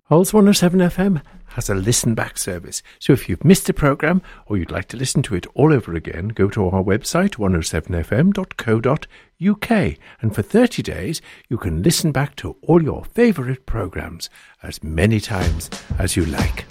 Halls 107 FM has a listen back service. So if you've missed a programme or you'd like to listen to it all over again, go to our website 107fm.co.uk, and for 30 days you can listen back to all your favourite programmes as many times as you like.